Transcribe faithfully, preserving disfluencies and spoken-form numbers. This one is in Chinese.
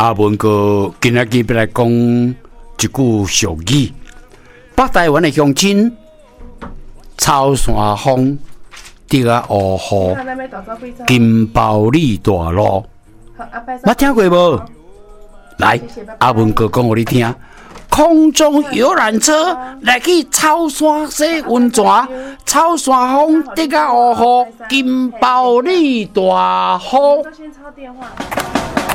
阿文哥今仔日要来讲一句俗语：北台湾的乡亲，草山风，得啊乌雨，金包里大路。捌听过无？来，阿文哥讲互你听。空中游览车来去草山洗温泉，草山风得啊乌雨，金包里大雨。 先抄电话。